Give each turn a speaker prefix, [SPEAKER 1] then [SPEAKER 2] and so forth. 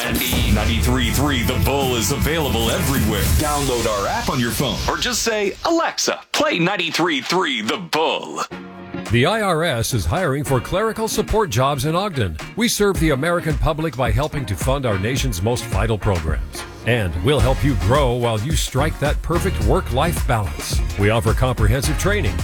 [SPEAKER 1] And E93.3 The Bull is available everywhere. Download our app on your phone or just say, Alexa, play 93.3 The Bull.
[SPEAKER 2] The IRS is hiring for clerical support jobs in Ogden. We serve the American public by helping to fund our nation's most vital programs. And we'll help you grow while you strike that perfect work-life balance. We offer comprehensive training,